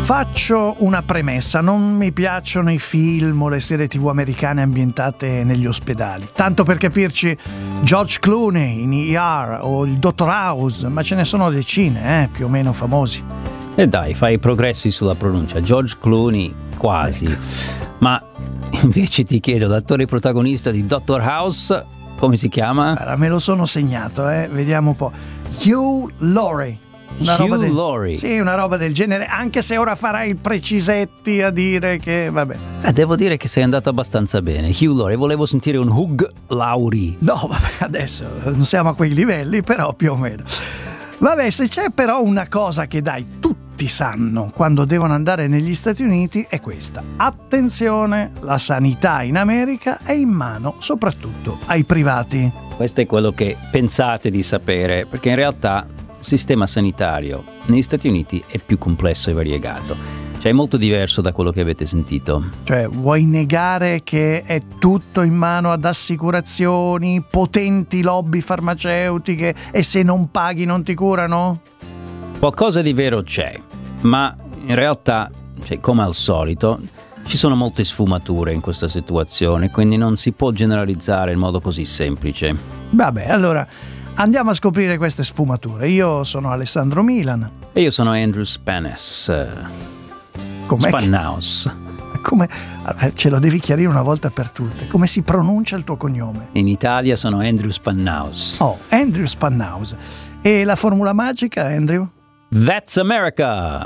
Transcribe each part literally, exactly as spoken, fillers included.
Faccio una premessa, non mi piacciono i film o le serie tv americane ambientate negli ospedali. Tanto per capirci, George Clooney in E R o il Dottor House, ma ce ne sono decine, eh, più o meno famosi. E dai, fai progressi sulla pronuncia. George Clooney, quasi. Ecco. Ma invece ti chiedo, l'attore protagonista di Dottor House, come si chiama? Allora, me lo sono segnato, eh, vediamo un po'. Hugh Laurie. Una Hugh roba del, Laurie. Sì, una roba del genere, anche se ora farai precisetti a dire che vabbè. Eh, devo dire che sei andato abbastanza bene. Hugh Laurie, volevo sentire un Hugh Laurie. No, vabbè, adesso non siamo a quei livelli, però più o meno. Vabbè, se c'è però una cosa che dai, tutti sanno quando devono andare negli Stati Uniti è questa. Attenzione, la sanità in America è in mano soprattutto ai privati. Questo è quello che pensate di sapere, perché in realtà il sistema sanitario negli Stati Uniti è più complesso e variegato, cioè è molto diverso da quello che avete sentito. Cioè, vuoi negare che è tutto in mano ad assicurazioni, potenti lobby farmaceutiche e se non paghi non ti curano? Qualcosa di vero c'è, ma in realtà, cioè, come al solito, ci sono molte sfumature in questa situazione, quindi non si può generalizzare in modo così semplice. Vabbè, allora andiamo a scoprire queste sfumature. Io sono Alessandro Milan. E io sono Andrew Spanes. Com'è Spannaus. Che... Come... Ce lo devi chiarire una volta per tutte. Come si pronuncia il tuo cognome? In Italia sono Andrew Spannaus. Oh, Andrew Spannaus. E la formula magica, Andrew? That's America!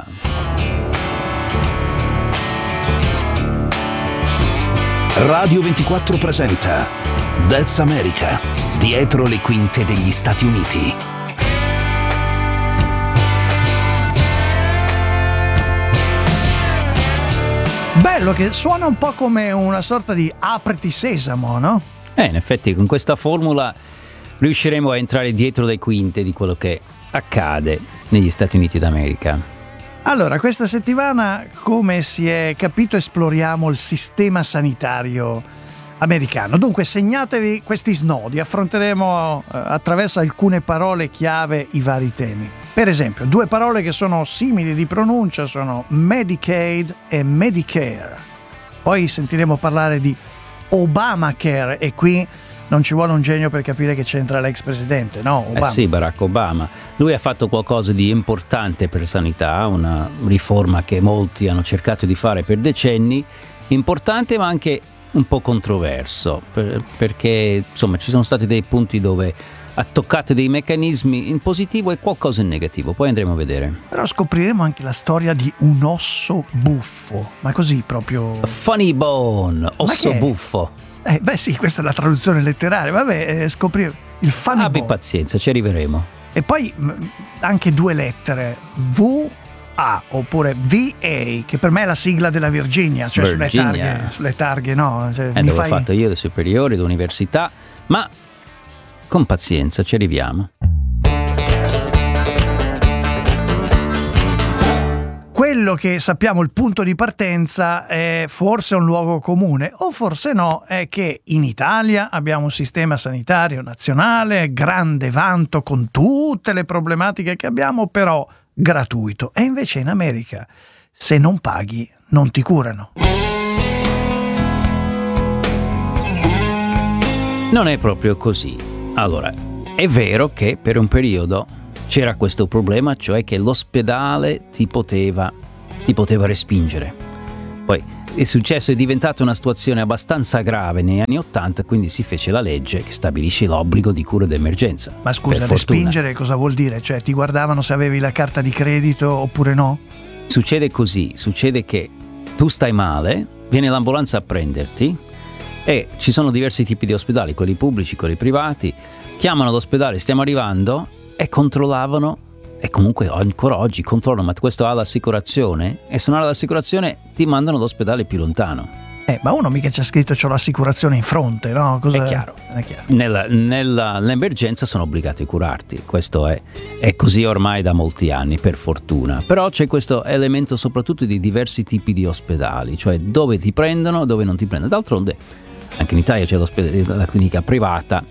Radio ventiquattro presenta That's America, dietro le quinte degli Stati Uniti. Bello, che suona un po' come una sorta di apriti sesamo, no? Eh, in effetti con questa formula riusciremo a entrare dietro le quinte di quello che accade negli Stati Uniti d'America. Allora, questa settimana, come si è capito, esploriamo il sistema sanitario americano. Dunque, segnatevi questi snodi, affronteremo eh, attraverso alcune parole chiave i vari temi. Per esempio, due parole che sono simili di pronuncia sono Medicaid e Medicare. Poi sentiremo parlare di Obamacare e qui non ci vuole un genio per capire che c'entra l'ex presidente, no? Obama. Eh sì, Barack Obama. Lui ha fatto qualcosa di importante per sanità, una riforma che molti hanno cercato di fare per decenni, importante ma anche un po' controverso, per, perché insomma ci sono stati dei punti dove ha toccato dei meccanismi in positivo e qualcosa in negativo, poi andremo a vedere. Però scopriremo anche la storia di un osso buffo, ma così proprio... Funny bone, osso buffo. Eh, beh sì, questa è la traduzione letterale, vabbè, eh, scoprire il funny Abbi bone. pazienza, ci arriveremo. E poi mh, anche due lettere, V A oppure V A, che per me è la sigla della Virginia, cioè Virginia. sulle targhe, sulle targhe, no? Cioè, Eh, mi dove fai... ho fatto io le superiori, l'università, ma con pazienza, ci arriviamo. Quello che sappiamo, il punto di partenza, è forse un luogo comune, o forse no, è che in Italia abbiamo un sistema sanitario nazionale, grande vanto con tutte le problematiche che abbiamo, però gratuito. E invece in America, se non paghi, non ti curano. Non è proprio così. Allora, è vero che per un periodo c'era questo problema, cioè che l'ospedale ti poteva, ti poteva respingere. Poi è successo, è diventata una situazione abbastanza grave negli anni Ottanta, quindi si fece la legge che stabilisce l'obbligo di cura d'emergenza. Ma scusa, per respingere cosa vuol dire? Cioè ti guardavano se avevi la carta di credito oppure no? Succede così, succede che tu stai male, viene l'ambulanza a prenderti e ci sono diversi tipi di ospedali, quelli pubblici, quelli privati, chiamano l'ospedale, stiamo arrivando, e controllavano, e comunque ancora oggi controllano, ma questo ha l'assicurazione, e se non ha l'assicurazione ti mandano all'ospedale più lontano. Eh, ma uno mica c'è scritto c'ho l'assicurazione in fronte, no? Cosa... È chiaro. È chiaro. Nella, nella, nell'emergenza sono obbligati a curarti, questo è, è così ormai da molti anni, per fortuna. Però c'è questo elemento soprattutto di diversi tipi di ospedali, cioè dove ti prendono, dove non ti prendono. D'altronde anche in Italia c'è la clinica privata,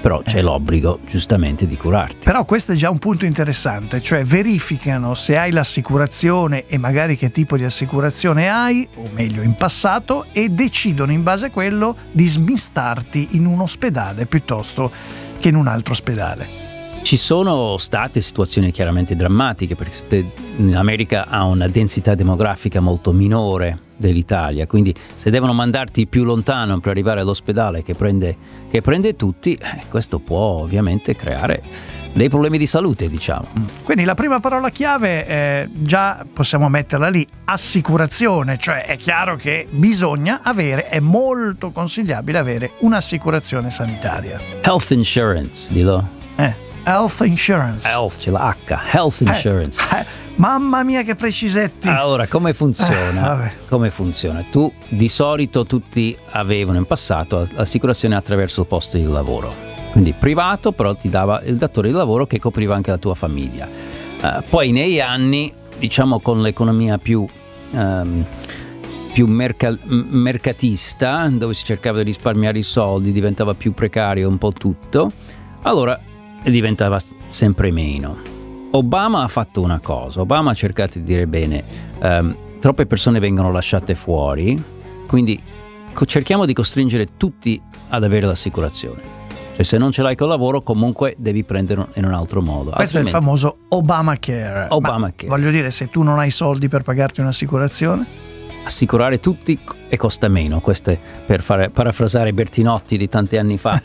però c'è Eh. l'obbligo giustamente di curarti. Però questo è già un punto interessante, cioè verificano se hai l'assicurazione e magari che tipo di assicurazione hai, o meglio in passato, e decidono in base a quello di smistarti in un ospedale piuttosto che in un altro ospedale. Ci sono state situazioni chiaramente drammatiche, perché l'America ha una densità demografica molto minore dell'Italia, quindi se devono mandarti più lontano per arrivare all'ospedale che prende, che prende tutti, eh, questo può ovviamente creare dei problemi di salute, diciamo. Quindi la prima parola chiave, eh, già possiamo metterla lì, assicurazione, cioè è chiaro che bisogna avere, è molto consigliabile avere un'assicurazione sanitaria. Health insurance, dillo. Eh, health insurance. Health, c'è la H, health insurance. Eh, eh, mamma mia che precisetti. Allora, come Eh, funziona? vabbè. Come funziona? Tu, di solito, tutti avevano in passato l'assicurazione attraverso il posto di lavoro. Quindi privato, però ti dava il datore di lavoro che copriva anche la tua famiglia. Uh, poi negli anni, diciamo con l'economia più, um, più merca- mercatista, dove si cercava di risparmiare i soldi, diventava più precario un po' tutto, allora diventava sempre meno. Obama ha fatto una cosa, Obama ha cercato di dire bene, um, troppe persone vengono lasciate fuori, quindi co- cerchiamo di costringere tutti ad avere l'assicurazione. Cioè se non ce l'hai col lavoro comunque devi prenderlo in un altro modo. Questo è il famoso Obamacare. Obamacare. Ma voglio dire, se tu non hai soldi per pagarti un'assicurazione? Assicurare tutti e costa meno. Questo è per fare, parafrasare Bertinotti di tanti anni fa.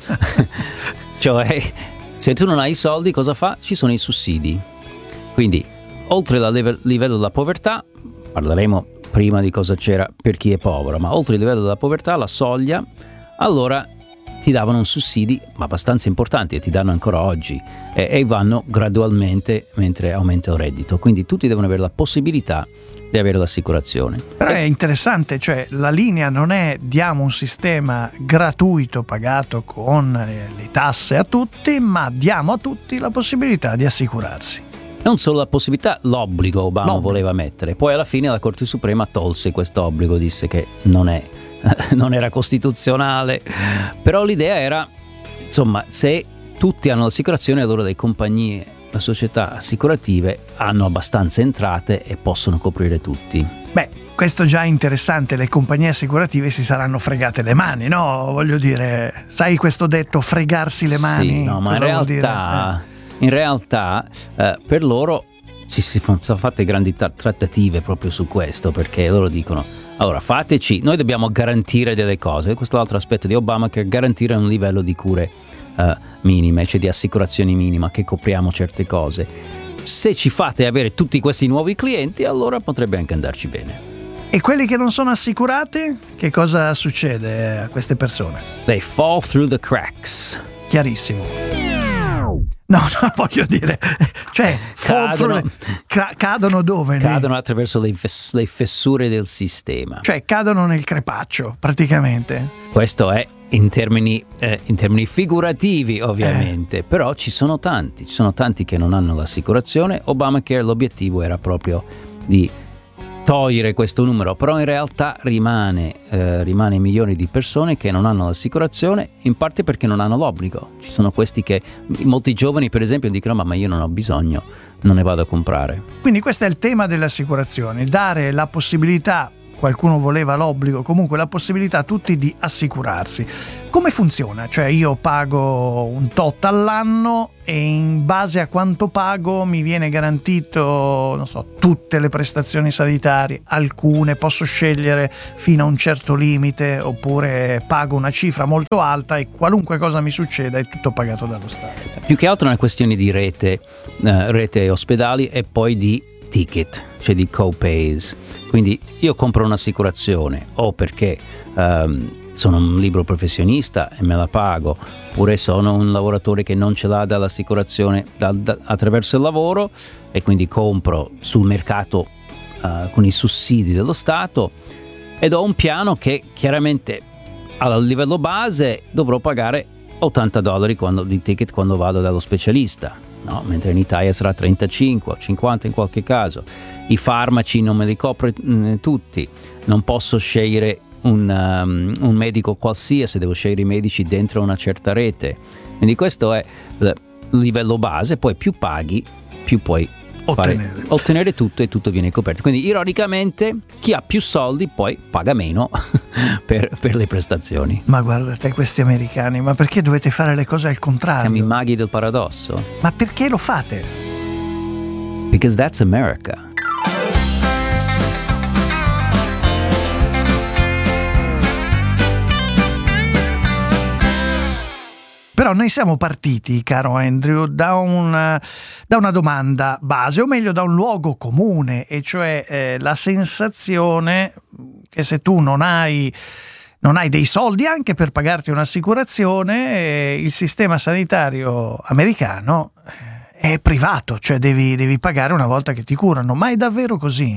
Cioè se tu non hai i soldi cosa fa? Ci sono i sussidi. Quindi oltre al live- livello della povertà, parleremo prima di cosa c'era per chi è povero, ma oltre il livello della povertà, la soglia, allora ti davano sussidi abbastanza importanti e ti danno ancora oggi e, e vanno gradualmente mentre aumenta il reddito, quindi tutti devono avere la possibilità di avere l'assicurazione. Però è interessante, cioè la linea non è diamo un sistema gratuito pagato con le tasse a tutti, ma diamo a tutti la possibilità di assicurarsi. Non solo la possibilità, l'obbligo Obama L'obbligo. voleva mettere, poi alla fine la Corte Suprema tolse questo obbligo, disse che non è non era costituzionale, però l'idea era, insomma, se tutti hanno l'assicurazione, allora le compagnie, le società assicurative hanno abbastanza entrate e possono coprire tutti. Beh, questo già è interessante, le compagnie assicurative si saranno fregate le mani, no? Voglio dire, sai questo detto fregarsi le mani? Sì, no, ma in Cosa vuol realtà, dire? in realtà eh, per loro ci si sono fatte grandi tra- trattative proprio su questo, perché loro dicono allora fateci, noi dobbiamo garantire delle cose, questo è l'altro aspetto di Obama, che garantire un livello di cure uh, minime, cioè di assicurazioni minima, che copriamo certe cose. Se ci fate avere tutti questi nuovi clienti, allora potrebbe anche andarci bene. E quelli che non sono assicurati? Che cosa succede a queste persone? They fall through the cracks. Chiarissimo. No, no, voglio dire, cioè fall Cadono. through the- ca- cadono dove? Cadono attraverso le, fess- le fessure del sistema. Cioè cadono nel crepaccio, praticamente. Questo è in termini, eh, in termini figurativi ovviamente, però ci sono tanti, ci sono tanti che non hanno l'assicurazione. Obamacare, l'obiettivo era proprio di togliere questo numero, però in realtà rimane, eh, rimane milioni di persone che non hanno l'assicurazione, in parte perché non hanno l'obbligo. Ci sono questi che, molti giovani per esempio, dicono ma, ma io non ho bisogno, non ne vado a comprare. Quindi questo è il tema delle assicurazioni, dare la possibilità, qualcuno voleva l'obbligo, comunque la possibilità a tutti di assicurarsi. Come funziona? Cioè io pago un tot all'anno e in base a quanto pago mi viene garantito, non so, tutte le prestazioni sanitarie, alcune posso scegliere fino a un certo limite, oppure pago una cifra molto alta e qualunque cosa mi succeda è tutto pagato dallo Stato. Più che altro è una questione di rete, eh, rete ospedali e poi di ticket, cioè di co-pays. Quindi io compro un'assicurazione o perché um, sono un libero professionista e me la pago, oppure sono un lavoratore che non ce l'ha dall'assicurazione da, da, attraverso il lavoro e quindi compro sul mercato uh, con i sussidi dello Stato ed ho un piano che chiaramente a livello base dovrò pagare ottanta dollari quando, di ticket quando vado dallo specialista. No, mentre in Italia sarà trentacinque o cinquanta in qualche caso. I farmaci non me li copre mh, tutti, non posso scegliere un, um, un medico qualsiasi, devo scegliere i medici dentro una certa rete, Quindi questo è il livello base, poi più paghi, più puoi Ottenere. Fare, ottenere tutto e tutto viene coperto. Quindi ironicamente chi ha più soldi poi paga meno per, per le prestazioni. Ma guardate questi americani, ma perché dovete fare le cose al contrario? Siamo i maghi del paradosso. Ma perché lo fate? Because that's America. Però noi siamo partiti, caro Andrew, da una, da una domanda base, o meglio da un luogo comune, e cioè eh, la sensazione che se tu non hai, non hai dei soldi anche per pagarti un'assicurazione, eh, il sistema sanitario americano è privato, cioè devi, devi pagare una volta che ti curano. Ma è davvero così?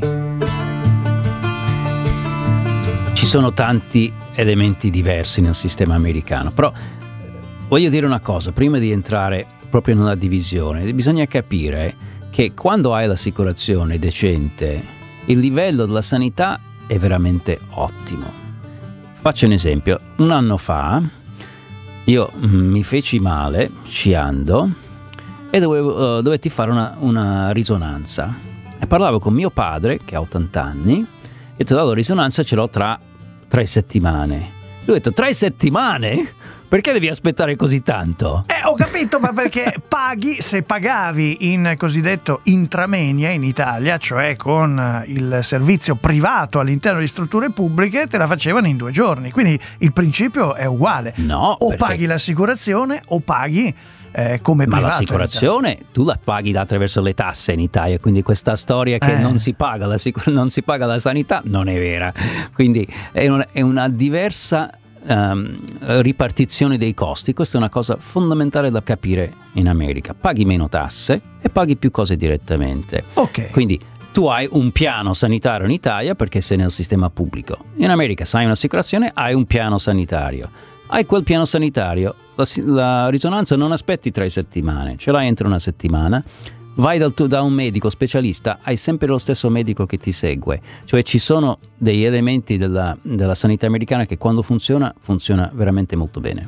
Ci sono tanti elementi diversi nel sistema americano, però voglio dire una cosa, prima di entrare proprio nella divisione, bisogna capire che quando hai l'assicurazione decente, il livello della sanità è veramente ottimo. Faccio un esempio, un anno fa io mi feci male sciando e dovevo, uh, dovetti fare una, una risonanza. E parlavo con mio padre, che ha ottanta anni, e ho detto, la risonanza ce l'ho tra tre settimane. Lui ha detto, tre settimane? Perché devi aspettare così tanto? Eh, ho capito, ma perché paghi, se pagavi in cosiddetto intramenia in Italia, cioè con il servizio privato all'interno di strutture pubbliche, te la facevano in due giorni. Quindi il principio è uguale. No, o perché... paghi l'assicurazione o paghi eh, come ma privato. Ma l'assicurazione tu la paghi attraverso le tasse in Italia, quindi questa storia che eh. non si paga la, non si paga la sanità non è vera. Quindi è una, è una diversa Um, ripartizione dei costi. Questa è una cosa fondamentale da capire in America. Paghi meno tasse e paghi più cose direttamente. Ok. Quindi tu hai un piano sanitario in Italia perché sei nel sistema pubblico. In America se hai un'assicurazione hai un piano sanitario. Hai quel piano sanitario, la, la risonanza non aspetti tre settimane, ce l'hai entro una settimana. Vai dal tuo, da un medico specialista, hai sempre lo stesso medico che ti segue. Cioè ci sono degli elementi della, della sanità americana che quando funziona, funziona veramente molto bene.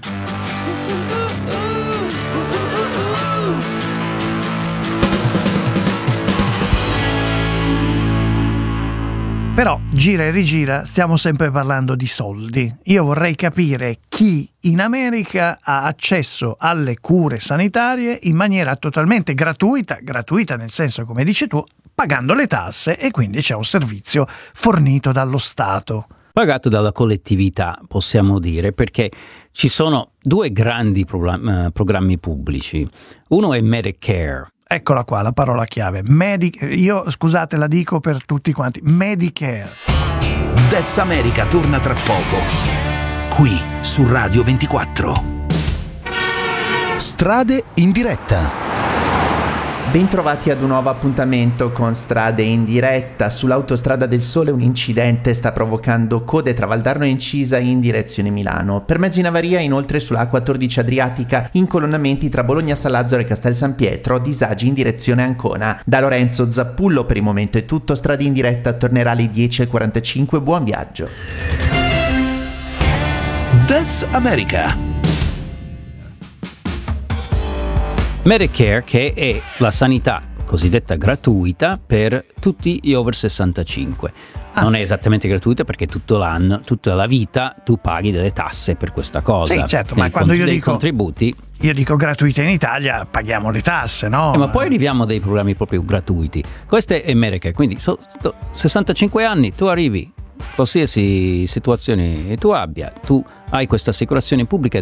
Però gira e rigira, stiamo sempre parlando di soldi. Io vorrei capire chi in America ha accesso alle cure sanitarie in maniera totalmente gratuita, gratuita nel senso come dici tu, pagando le tasse, e quindi c'è un servizio fornito dallo Stato. Pagato dalla collettività, possiamo dire, perché ci sono due grandi programmi, programmi pubblici. Uno è Medicare. Eccola qua, la parola chiave. Medi- io, scusate, la dico per tutti quanti. Medicare. That's America torna tra poco. Qui su Radio ventiquattro. Strade in diretta. Bentrovati ad un nuovo appuntamento con Strade in diretta. Sull'autostrada del Sole un incidente sta provocando code tra Valdarno e Incisa in direzione Milano. Per mezzo in avaria inoltre sulla A quattordici Adriatica, incolonnamenti tra Bologna Salazzaro e Castel San Pietro, disagi in direzione Ancona. Da Lorenzo Zappullo per il momento è tutto, Strade in diretta tornerà alle dieci e quarantacinque, buon viaggio. That's America. Medicare, che è la sanità cosiddetta gratuita per tutti gli over sessantacinque. Ah. Non è esattamente gratuita perché tutto l'anno, tutta la vita tu paghi delle tasse per questa cosa. Sì, certo, ma quando io dico contributi, io dico gratuita in Italia, paghiamo le tasse, no? Eh, ma poi arriviamo a dei programmi proprio gratuiti. Questo è Medicare, quindi so, so, sessantacinque anni, tu arrivi, qualsiasi situazione tu abbia, tu hai questa assicurazione pubblica